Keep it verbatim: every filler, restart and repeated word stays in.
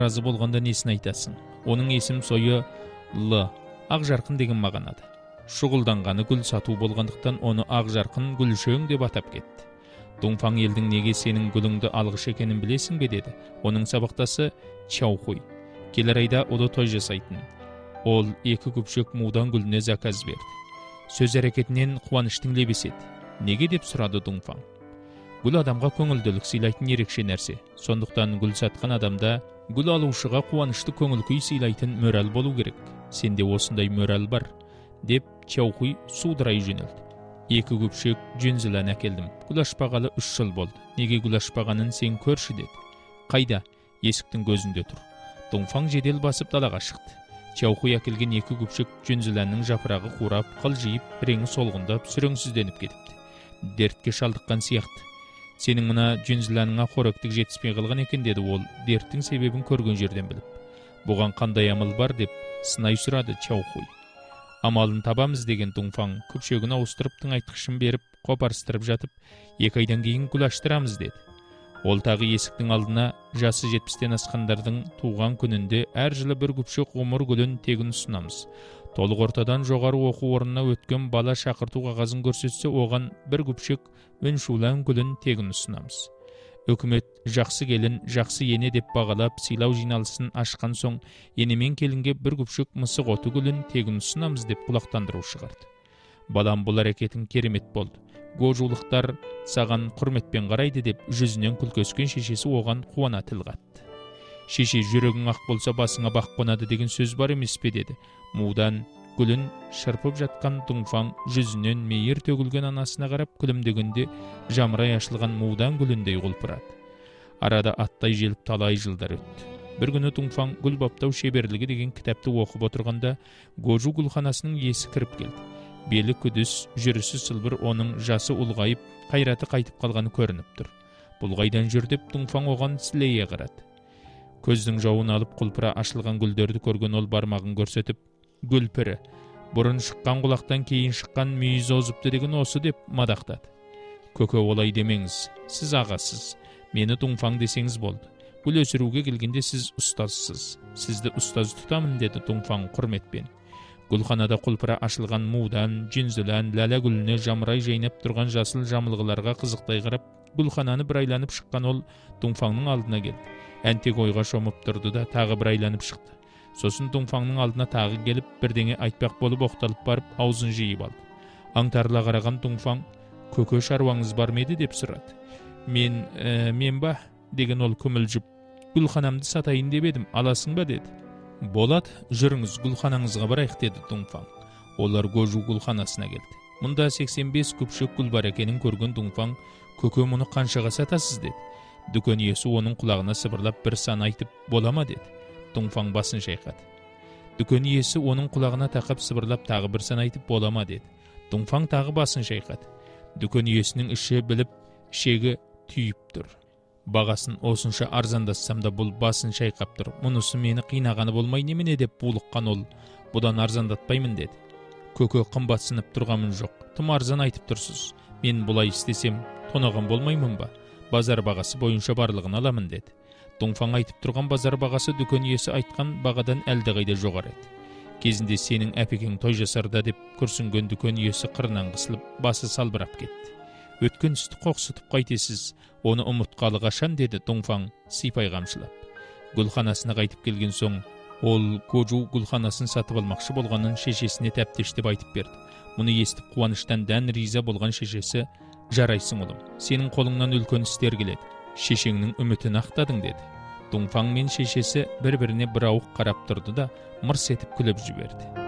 разы болғанда несін айтасың? Оның есім сойы Л, ақ жарқын деген мағынада. Шұғылданғаны гүл сату болғандықтан оны ақ жарқын гүлшөң деп атап кетті. Дунфаң елдің неге сенің гүліңді алғыш екенін білесің бе деді. Оның сабақтасы Чаухуй. Келер айда ұлы той жасайтын. Ол екі күпшек мудан гүліне заказ берді. Сөз әрекетінен қуаныштың лебес еді. Неге деп сұрады Дунфаң. Гүл адамға көңілділік сыйлайтын ерекше нәрсе. Сондықтан гүл сатқан адамда гүл алушыға қуанышты көңіл күй сыйлайтын мөрәл болу керек. Сенде осындай мөрәл бар, деп Чаухуй судырай жөнелді. Екі күпшек жүнзілән әкелдім. Гүл ашпағалы үш жыл болды. Неге гүл ашпағанын сен көрші деді. Қайда? Есіктің көзінде тұр. Дунфаң жедел басып далаға шықты. Чаухуй әкелген екі күпшек жүнзіләннің жапырағы қурап, қылжиып, реңі солғындап, сүреңсізденіп кетіпті. Дертке шалдыққан сияқты. Сенің мына жүнзіләніңа қоректік жетіспей қалған екен деді ол, дерттің себебін көрген жерден біліп. Бұған қандай амал бар деп сынай сұрады Чаухуй. Амалын табамыз деген Дунфаң күпшегін ауыстырып тыңайтқышын беріп, қопарыстырып жатып, екі айдан кейін гүл аштырамыз деді. Ол тағы есіктің алдына жасы жетпістен асқандардың туған күнінде әр жылы бір күпшек ғұмыр гүлін тегін ұсынамыз. Толық ортадан жоғары оқу орнына өткен бала шақырту қағазын көрсетсе, оған бір күпшек өншулан гүлін тегін ұсынамыз. Үкімет жақсы келін, жақсы ене деп бағалап, сыйлау жиналысын ашқан соң, енемен келінге бір күпшек мысық оты гүлін тегін ұсынамыз деп құлақтандыру шығарды. Балам, бұл әрекетің керемет болды. Гожулықтар саған құрметпен қарайды деп жүзінен күлкескен шешесі оған қуана тіл қатты. Шеше, жүрегің ақ болса басыңа бақ қонады деген сөз бар емес пе деді. Мудан гүлін шырпып жатқан Дунфаң жүзінен мейір төгілген анасына қарап күлімдегенде жамырай ашылған мудан гүліндей құлпырады. Арада аттай желіп талай жылдар өтті. Бір күні Дунфаң гүл баптау шеберлігі деген кітапты оқып отырғанда Гожу гүлханасының иесі кіріп келді. Белі күдіс, жүрісі сылбыр, оның жасы ұлғайып, қайраты қайтып қалғаны көрініп тұр. Бұл қайдан жүр деп Дунфаң оған сілейе қарады. Көздің жауын алып құлпыра ашылған гүлдерді көрген ол бармағын көрсетіп, гүл пірі, бұрын шыққан құлақтан кейін шыққан мүйіз озыпты деген осы деп мадақтады. Көке, олай демеңіз, сіз ағасыз, мені Дунфаң десеңіз болды. Гүл өсіруге келгенде сіз ұстазсыз, сізді ұстаз тұтамын деді Дунфаң құрметпен. Гүлханада құлпыра ашылған мудан, жүнзілән, ләлә гүліне жамырай жайнап тұрған жасыл жамылғыларға қызықтай қарап, гүлхананы бір айланып шыққан ол Дунфаңның алдына келді. Әнтек ойға шомып тұрды да тағы бір айланып шықты. Сосын Дунфаңның алдына тағы келіп, бірдеңе айтпақ болып оқталып барып, аузын жиып алды. Аңтарыла қараған Дунфаң, көке, шаруаңыз бар ма еді деп сұрады. Мен, ә, мен ба деген ол күмілжіп, гүлханамды сатайын деп едім, аласың ба деді. Болат, жүріңіз, гүлханаңызға барайық деді Дунфаң. Олар Гожу гүлханасына келді. Мұнда сексен бес күпшек гүл бар екенін көрген Дунфаң, көке, мұны қаншаға сатасыз деді. Дүкен иесі оның құлағына сыбырлап бір сан айтып, болама деді. Дунфаң басын шайқады. Дүкен иесі оның құлағына тақап сыбырлап тағы бір сан айтып, болама деді. Дунфаң тағы басын шайқады. Дүкен иесінің іші біліп, шегі түйіп тұр. Бағасын осынша арзандассам да бұл басын шайқап тұр. Мұнысы мені қинағаны болмай немене деп булыққан ол. Бұдан арзандатпаймын деді. Көке, қымбатсынып тұрғамын жоқ. Тым арзан айтып тұрсыз. Мен бұлай істесем, тонаған болмаймын ба? Базар бағасы бойынша барлығын аламын деді. Дунфаң айтып тұрған базар бағасы дүкен иесі айтқан бағадан әлдеқайда жоғары еді. Кезінде сенің әпекең той жасарда деп күрсінген дүкен иесі қырынан қысылып, басы салбырап кетті. Өткен істі қоқсытып қайтесіз, оны ұмытқалы қашан деді Дунфаң сипай қамшылап. Гүлханасына қайтып келген соң, ол Гожу гүлханасын сатып алмақшы болғанын шешесіне тәптештеп айтып берді. Мұны естіп қуаныштан дән риза болған шешесі, жарайсың ұлым, сенің қолыңнан үлкен істер келеді. Шешеңнің үмітін ақтадың деді. Дунфаң мен шешесі бір-біріне бір ауық қарап тұрды да мырс етіп күліп жіберді.